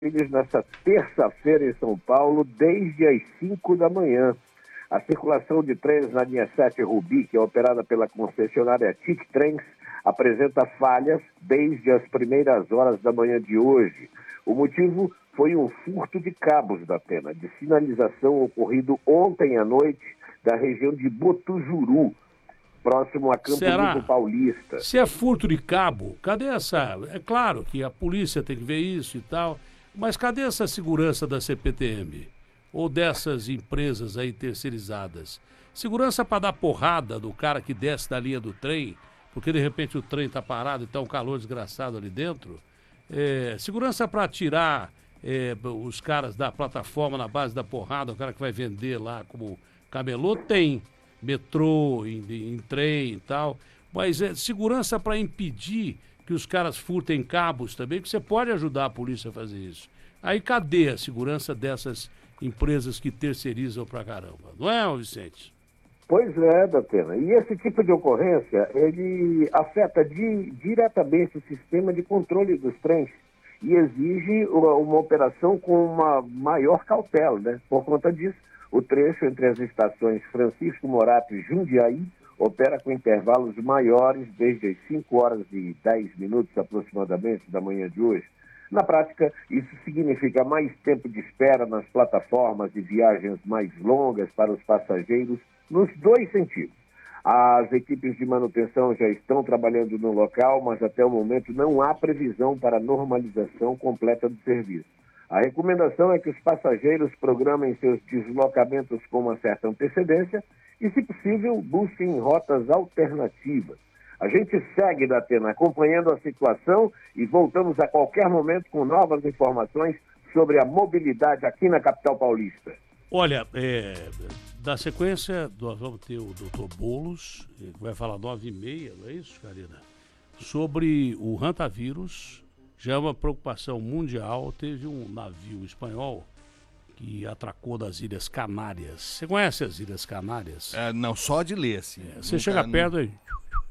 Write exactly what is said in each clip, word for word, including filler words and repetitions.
nesta terça-feira em São Paulo, desde as cinco da manhã. A circulação de trens na linha sete Rubi, que é operada pela concessionária T I C Trens, apresenta falhas desde as primeiras horas da manhã de hoje. O motivo foi um furto de cabos da Atena, de sinalização ocorrido ontem à noite da região de Botujuru, próximo a Campo Será? Limpo Paulista. Se é furto de cabo, cadê essa... É claro que a polícia tem que ver isso e tal, mas cadê essa segurança da C P T M? Ou dessas empresas aí terceirizadas? Segurança para dar porrada do cara que desce da linha do trem, porque de repente o trem está parado e está um calor desgraçado ali dentro. É, segurança para tirar é, os caras da plataforma na base da porrada, o cara que vai vender lá como camelô, tem metrô, em, em trem e tal. Mas é segurança para impedir que os caras furtem cabos também, porque você pode ajudar a polícia a fazer isso. Aí cadê a segurança dessas empresas que terceirizam pra caramba? Não é, Vicente? Pois é, Datena. E esse tipo de ocorrência, ele afeta di, diretamente o sistema de controle dos trens e exige uma, uma operação com uma maior cautela, né? Por conta disso, o trecho entre as estações Francisco Morato e Jundiaí opera com intervalos maiores desde as cinco horas e dez minutos aproximadamente da manhã de hoje. Na prática, isso significa mais tempo de espera nas plataformas e viagens mais longas para os passageiros nos dois sentidos. As equipes de manutenção já estão trabalhando no local, mas até o momento não há previsão para normalização completa do serviço. A recomendação é que os passageiros programem seus deslocamentos com uma certa antecedência e, se possível, busquem rotas alternativas. A gente segue, Datena, acompanhando a situação e voltamos a qualquer momento com novas informações sobre a mobilidade aqui na capital paulista. Olha, é, da sequência, nós vamos ter o doutor Boulos, que vai falar nove e meia, não é isso, Karina? Sobre o hantavírus, já é uma preocupação mundial. Teve um navio espanhol que atracou das Ilhas Canárias. Você conhece as Ilhas Canárias? É, não, só de ler, assim. É, você chega não... perto aí...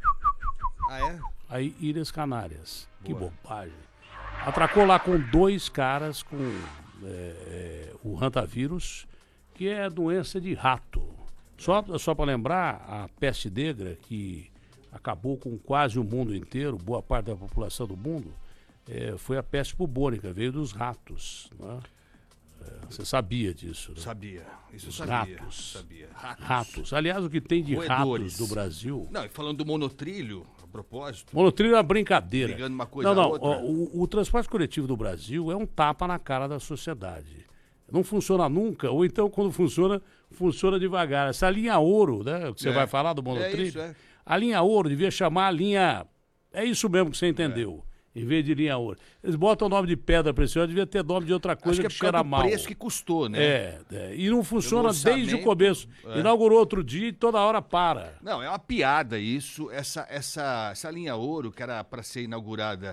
Ah, é? Aí, Ilhas Canárias. Boa. Que bobagem. Atracou lá com dois caras com é, é, o hantavírus, que é doença de rato. Só, só para lembrar, a peste negra, que acabou com quase o mundo inteiro, boa parte da população do mundo, é, foi a peste bubônica, veio dos ratos. Né? É, você sabia disso? Né? Sabia. Isso Os sabia. ratos. Sabia. Ratos. Ratos. Aliás, o que tem de Roedores. ratos do Brasil... Não, e falando do monotrilho, a propósito... Monotrilho é uma brincadeira. Ligando uma coisa não, não, a outra. ó, o, o transporte coletivo do Brasil é um tapa na cara da sociedade. Não funciona nunca, ou então quando funciona, funciona devagar. Essa linha ouro, né, que você É. vai falar do monotrilho, É isso, é. a linha ouro devia chamar a linha... É isso mesmo que você entendeu. É. Em vez de linha ouro. Eles botam o nome de pedra preciosa, devia ter nome de outra coisa. Acho que, que, é que cheira mal. o preço que custou, né? É, é, e não funciona orçamento, desde o começo. é. Inaugurou outro dia e toda hora para. Não, é uma piada isso. Essa, essa, essa linha ouro, que era para ser inaugurada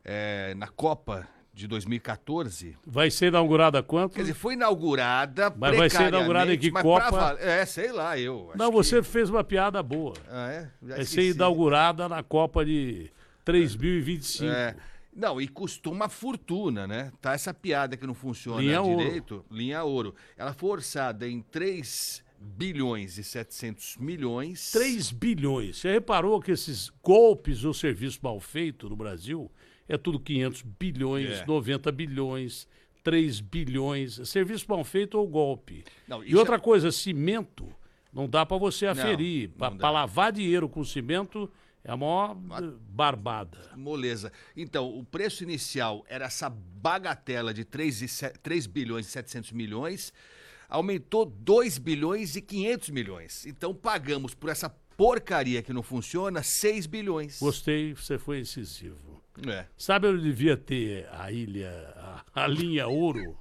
é, na Copa de dois mil e quatorze... Vai ser inaugurada quanto? Quer dizer, foi inaugurada Mas vai ser inaugurada em que mas Copa? pra, é, sei lá, eu... Não, acho você que... fez uma piada boa. Ah, é? Já Vai esqueci. ser inaugurada na Copa de três mil e vinte e cinco. É. Não, e custou uma fortuna, né? Tá essa piada que não funciona Linha direito, ouro. linha ouro. Ela foi orçada em três bilhões e setecentos milhões. três bilhões. Você reparou que esses golpes ou serviço mal feito no Brasil é tudo quinhentos bilhões, É. noventa bilhões, três bilhões. Serviço mal feito ou golpe. Não, e isso outra é- coisa, cimento, não dá para você aferir. não Para dá. lavar dinheiro com cimento é a maior eh, barbada. Moleza. Então, o preço inicial era essa bagatela de três bilhões e setecentos milhões, aumentou dois bilhões e quinhentos milhões. Então, pagamos por essa porcaria que não funciona seis bilhões. Gostei, você foi incisivo. É. Sabe onde devia ter a ilha, a, a linha ouro?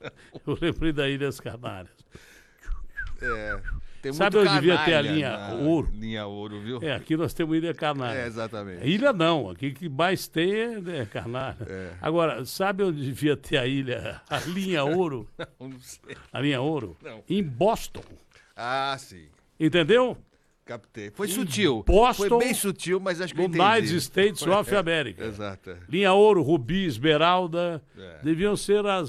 Eu lembrei da Ilhas Canárias. É. Tem Sabe muito onde devia ter a canalha linha na ouro? Linha ouro, viu? É, aqui nós temos Ilha Canária. É, exatamente. Ilha não, aqui que mais tem é, é Canária. É. Agora, sabe onde devia ter a ilha, a linha ouro? Não sei. A linha ouro? Não. Em Boston. Ah, sim. Entendeu? captei. Foi sutil. Boston, Foi bem sutil, mas acho que eu entendi. United States of America. Exato. Linha Ouro, Rubi, Esmeralda, É. deviam ser as